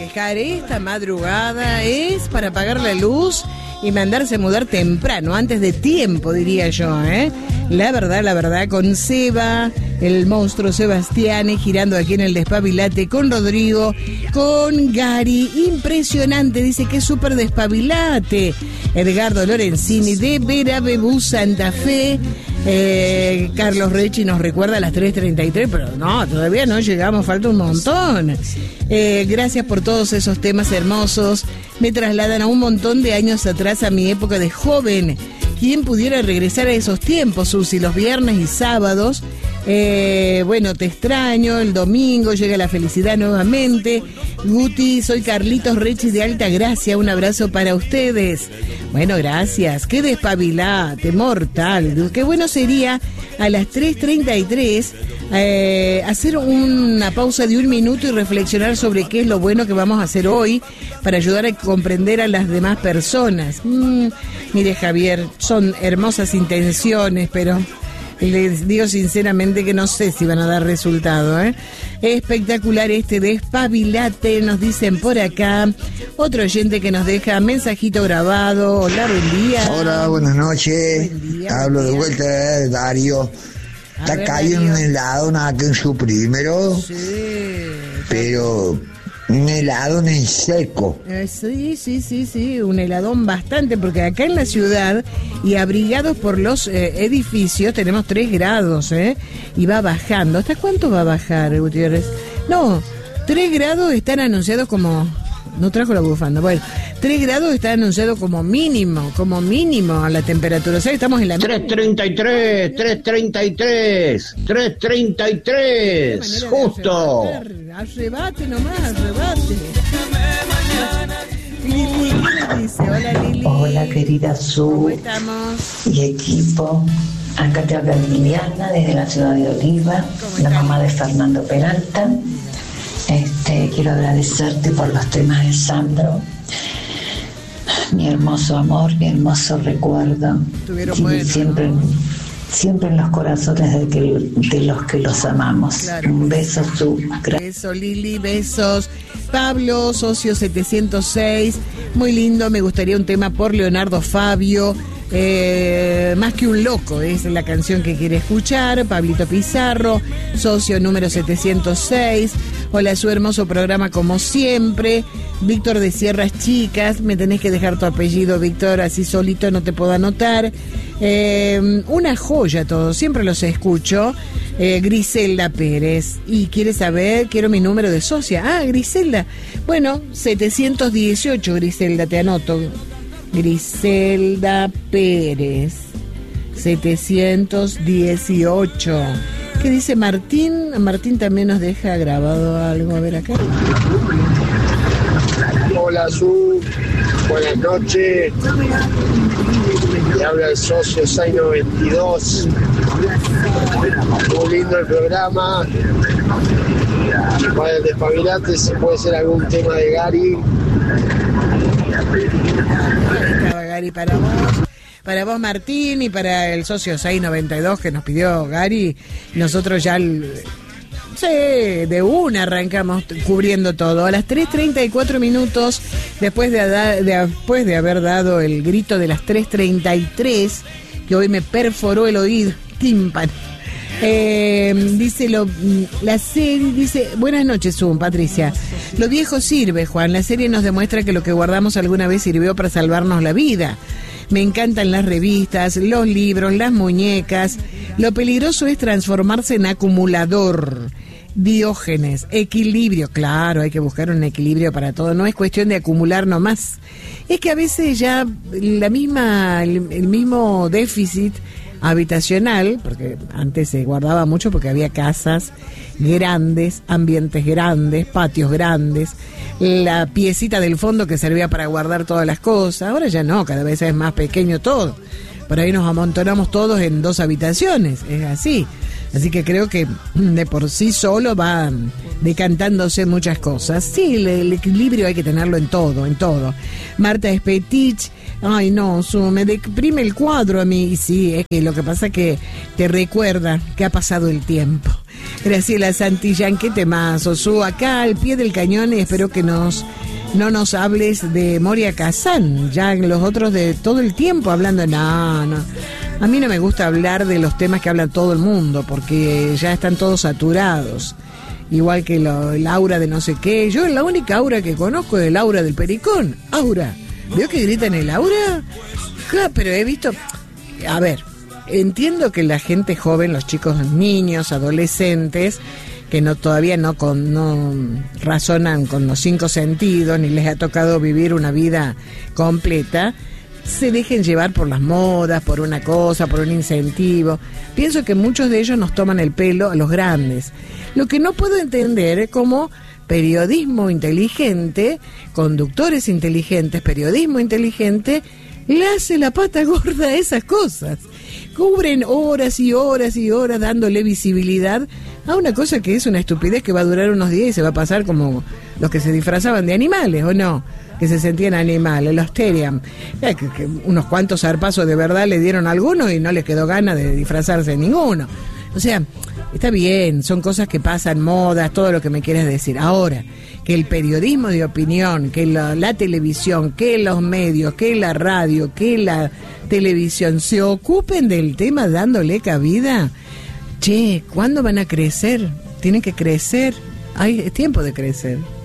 quejar. Esta madrugada es para apagar la luz y mandarse a mudar temprano, antes de tiempo, diría yo, ¿eh? La verdad, con Seba, el monstruo Sebastiani, girando aquí en el Despabilate, con Rodrigo, con Gary. Impresionante, dice que es súper Despabilate. Edgardo Lorenzini, de Verabebú, Santa Fe. Carlos Rechi nos recuerda a las 3:33, pero no, todavía no llegamos, falta un montón. Gracias por todos esos temas hermosos. Me trasladan a un montón de años atrás, a mi época de joven. ¿Quién pudiera regresar a esos tiempos, Susi? Los viernes y sábados. Bueno, te extraño. El domingo llega la felicidad nuevamente. Guti, soy Carlitos Rechi de Altagracia. Un abrazo para ustedes. Bueno, gracias. Qué despabilate, mortal. Qué bueno sería a las 3:33 hacer una pausa de 1 minuto y reflexionar sobre qué es lo bueno que vamos a hacer hoy para ayudar a comprender a las demás personas. Mire, Javier, son hermosas intenciones, pero les digo sinceramente que no sé si van a dar resultado, ¿eh? Espectacular este despabilate, nos dicen por acá. Otro oyente que nos deja mensajito grabado. Hola, buen día. Hola, buenas noches. Hablo de vuelta de Darío. Está cayendo un helado, nada que en su primero. Sí. Pero un helado en seco. Sí, un heladón bastante, porque acá en la ciudad y abrigados por los edificios tenemos 3 grados, y va bajando. ¿Hasta cuánto va a bajar, Gutiérrez? No, 3 grados están anunciados como... No trajo la bufanda. Bueno, 3 grados está anunciado como mínimo a la temperatura. O sea, estamos en la... 333, justo. Arrebate nomás, arrebate. Lili, ¿qué dice? Hola, Lili. Hola, querida Su. ¿Cómo estamos? Y equipo. Acá te habla Liliana desde la ciudad de Oliva, la mamá de Fernando Peralta. Quiero agradecerte por los temas de Sandro, mi hermoso amor, mi hermoso recuerdo, y siempre en los corazones de los que los amamos. Claro. Un beso, Su. Beso, Lili, besos. Pablo, socio 706, muy lindo, me gustaría un tema por Leonardo Fabio. Más que un loco es la canción que quiere escuchar. Pablito Pizarro, socio número 706. Hola, su hermoso programa como siempre. Víctor de Sierras Chicas, me tenés que dejar tu apellido, Víctor, así solito no te puedo anotar. Una joya todo, siempre los escucho. Griselda Pérez, y quiere saber, quiero mi número de socia. Griselda, bueno, 718, Griselda, te anoto. Griselda Pérez, 718. ¿Qué dice Martín? Martín también nos deja grabado algo. A ver acá. Hola, Su. Buenas noches. Me habla el socio Zaino 22. Muy lindo el programa. Para el despabilate, si puede ser algún tema de Gary. Gary, para vos Martín, y para el socio 692 que nos pidió Gary. Nosotros ya de una arrancamos cubriendo todo. A las 3:34 minutos, después de haber dado el grito de las 3:33, que hoy me perforó el oído, tímpano. Dice la serie, dice, buenas noches, Patricia. Lo viejo sirve, Juan. La serie nos demuestra que lo que guardamos alguna vez sirvió para salvarnos la vida. Me encantan las revistas, los libros, las muñecas. Lo peligroso es transformarse en acumulador. Diógenes, equilibrio. Claro, hay que buscar un equilibrio para todo. No es cuestión de acumular nomás. Es que a veces ya el mismo déficit habitacional, porque antes se guardaba mucho porque había casas grandes, ambientes grandes, patios grandes, la piecita del fondo que servía para guardar todas las cosas. Ahora ya no, cada vez es más pequeño todo. Por ahí nos amontonamos todos en 2 habitaciones, es así. Así que creo que de por sí solo va decantándose muchas cosas. Sí, el equilibrio hay que tenerlo en todo, en todo. Marta Espetich, ay no, me deprime el cuadro a mí. Y sí, es que lo que pasa es que te recuerda que ha pasado el tiempo. Graciela Santillán, qué temazo, acá al pie del cañón, y espero que no nos hables de Moria Kazan, ya los otros de todo el tiempo hablando, no. A mí no me gusta hablar de los temas que habla todo el mundo, porque ya están todos saturados. Igual que el aura de no sé qué. Yo la única aura que conozco es el aura del Pericón. Aura. ¿Veo que gritan el aura? Ja, pero he visto... A ver, entiendo que la gente joven, los chicos, niños, adolescentes, que todavía no razonan con los 5 sentidos, ni les ha tocado vivir una vida completa, se dejen llevar por las modas, por una cosa, por un incentivo. Pienso que muchos de ellos nos toman el pelo a los grandes. Lo que no puedo entender es cómo periodismo inteligente, conductores inteligentes, periodismo inteligente, le hace la pata gorda a esas cosas. Cubren horas y horas y horas dándole visibilidad a una cosa que es una estupidez que va a durar unos días y se va a pasar como los que se disfrazaban de animales, ¿o no? Que se sentían animales, los Teriam. Que unos cuantos zarpazos de verdad le dieron a algunos y no les quedó ganas de disfrazarse de ninguno. O sea, está bien, son cosas que pasan, modas, todo lo que me quieras decir. Ahora, que el periodismo de opinión, que la televisión, que los medios, que la radio, que la televisión se ocupen del tema dándole cabida. Che, ¿cuándo van a crecer? Tienen que crecer. Es tiempo de crecer.